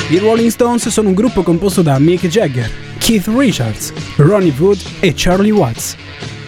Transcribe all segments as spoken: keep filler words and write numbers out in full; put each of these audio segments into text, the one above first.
I Rolling Stones sono un gruppo composto da Mick Jagger, Keith Richards, Ronnie Wood e Charlie Watts.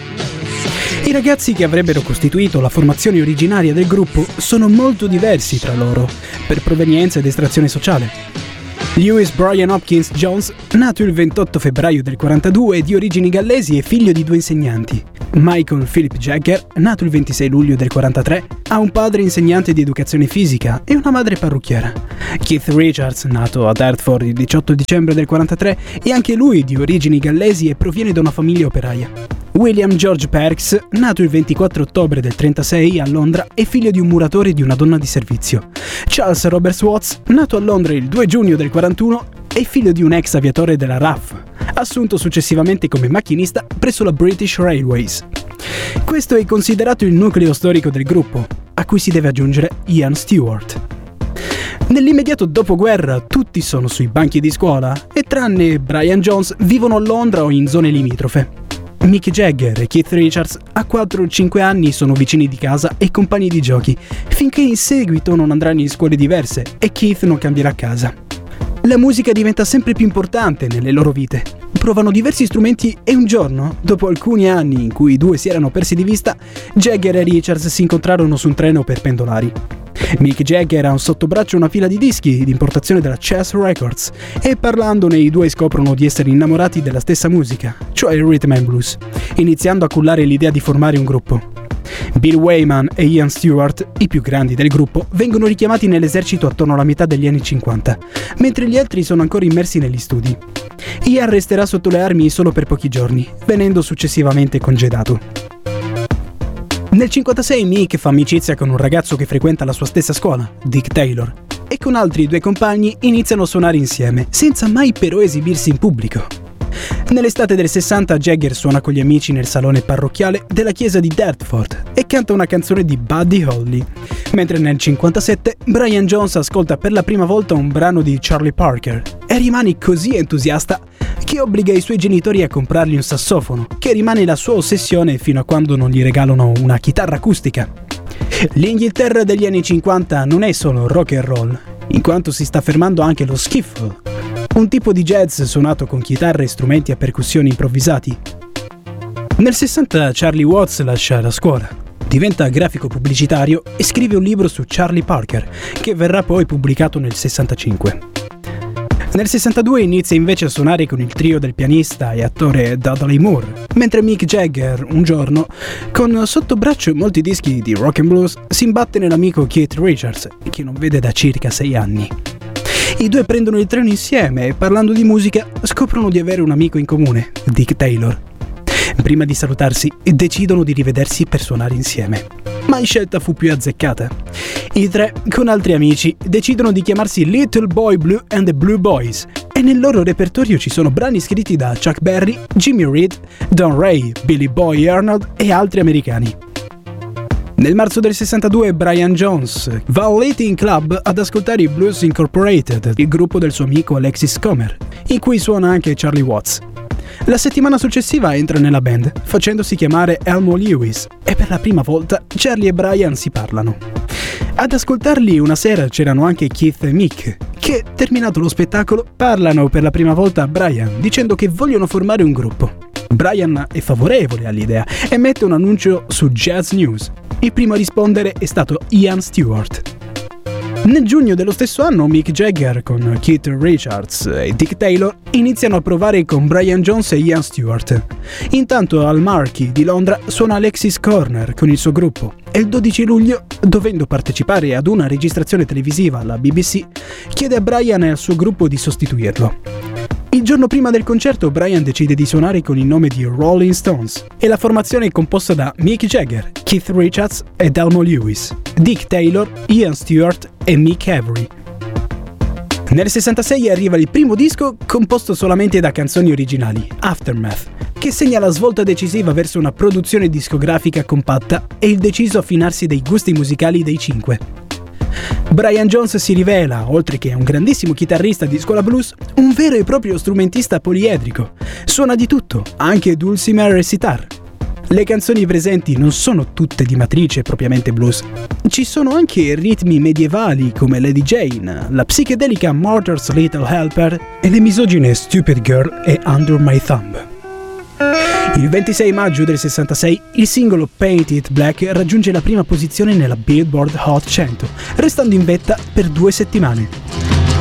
I ragazzi che avrebbero costituito la formazione originaria del gruppo sono molto diversi tra loro, per provenienza ed estrazione sociale. Lewis Brian Hopkins Jones, nato il ventotto febbraio del quarantadue, è di origini gallesi e figlio di due insegnanti. Michael Philip Jagger, nato il ventisei luglio del quarantatré, ha un padre insegnante di educazione fisica e una madre parrucchiera. Keith Richards, nato ad Hertford il diciotto dicembre del quarantatré, è anche lui di origini gallesi e proviene da una famiglia operaia. William George Parks, nato il ventiquattro ottobre del trentasei a Londra, è figlio di un muratore e di una donna di servizio. Charles Roberts Watts, nato a Londra il due giugno del quarantuno, è figlio di un ex aviatore della R A F, assunto successivamente come macchinista presso la British Railways. Questo è considerato il nucleo storico del gruppo, a cui si deve aggiungere Ian Stewart. Nell'immediato dopoguerra tutti sono sui banchi di scuola e tranne Brian Jones vivono a Londra o in zone limitrofe. Mick Jagger e Keith Richards a quattro o cinque anni sono vicini di casa e compagni di giochi, finché in seguito non andranno in scuole diverse e Keith non cambierà casa. La musica diventa sempre più importante nelle loro vite. Provano diversi strumenti e un giorno, dopo alcuni anni in cui i due si erano persi di vista, Jagger e Richards si incontrarono su un treno per pendolari. Mick Jagger ha un sottobraccio una fila di dischi di importazione della Chess Records e parlandone i due scoprono di essere innamorati della stessa musica, cioè il rhythm and blues, iniziando a cullare l'idea di formare un gruppo. Bill Wyman e Ian Stewart, i più grandi del gruppo, vengono richiamati nell'esercito attorno alla metà degli anni cinquanta, mentre gli altri sono ancora immersi negli studi. Ian resterà sotto le armi solo per pochi giorni, venendo successivamente congedato. Nel cinquantasei Mick fa amicizia con un ragazzo che frequenta la sua stessa scuola, Dick Taylor, e con altri due compagni iniziano a suonare insieme, senza mai però esibirsi in pubblico. Nell'estate del sessanta Jagger suona con gli amici nel salone parrocchiale della chiesa di Deptford e canta una canzone di Buddy Holly, mentre nel cinquantasette Brian Jones ascolta per la prima volta un brano di Charlie Parker e rimane così entusiasta che obbliga i suoi genitori a comprargli un sassofono, che rimane la sua ossessione fino a quando non gli regalano una chitarra acustica. L'Inghilterra degli anni cinquanta non è solo rock and roll, in quanto si sta fermando anche lo skiffle, un tipo di jazz suonato con chitarre e strumenti a percussioni improvvisati. Nel sessanta Charlie Watts lascia la scuola, diventa grafico pubblicitario e scrive un libro su Charlie Parker, che verrà poi pubblicato nel sessantacinque. Nel sessantadue inizia invece a suonare con il trio del pianista e attore Dudley Moore, mentre Mick Jagger, un giorno, con sotto braccio molti dischi di rock and blues, si imbatte nell'amico Keith Richards, che non vede da circa sei anni. I due prendono il treno insieme e, parlando di musica, scoprono di avere un amico in comune, Dick Taylor. Prima di salutarsi, decidono di rivedersi per suonare insieme. Mai scelta fu più azzeccata. I tre, con altri amici, decidono di chiamarsi Little Boy Blue and the Blue Boys e nel loro repertorio ci sono brani scritti da Chuck Berry, Jimmy Reed, Don Ray, Billy Boy Arnold e altri americani. Nel marzo del sessantadue Brian Jones va all'Eating Club ad ascoltare i Blues Incorporated, il gruppo del suo amico Alexis Comer, in cui suona anche Charlie Watts. La settimana successiva entra nella band, facendosi chiamare Elmo Lewis, e per la prima volta Charlie e Brian si parlano. Ad ascoltarli una sera c'erano anche Keith e Mick, che, terminato lo spettacolo, parlano per la prima volta a Brian, dicendo che vogliono formare un gruppo. Brian è favorevole all'idea e mette un annuncio su Jazz News. Il primo a rispondere è stato Ian Stewart. Nel giugno dello stesso anno Mick Jagger con Keith Richards e Dick Taylor iniziano a provare con Brian Jones e Ian Stewart. Intanto al Marquee di Londra suona Alexis Corner con il suo gruppo e il dodici luglio, dovendo partecipare ad una registrazione televisiva alla B B C, chiede a Brian e al suo gruppo di sostituirlo. Il giorno prima del concerto Brian decide di suonare con il nome di Rolling Stones e la formazione è composta da Mick Jagger, Keith Richards e Elmo Lewis, Dick Taylor, Ian Stewart e Mick Avery. Nel sessantasei arriva il primo disco composto solamente da canzoni originali, Aftermath, che segna la svolta decisiva verso una produzione discografica compatta e il deciso affinarsi dei gusti musicali dei cinque. Brian Jones si rivela, oltre che un grandissimo chitarrista di scuola blues, un vero e proprio strumentista poliedrico. Suona di tutto, anche dulcimer e sitar. Le canzoni presenti non sono tutte di matrice propriamente blues. Ci sono anche ritmi medievali come Lady Jane, la psichedelica Murder's Little Helper e le misogine Stupid Girl e Under My Thumb. Il ventisei maggio del sessantasei il singolo Paint It Black raggiunge la prima posizione nella Billboard Hot cento, restando in vetta per due settimane.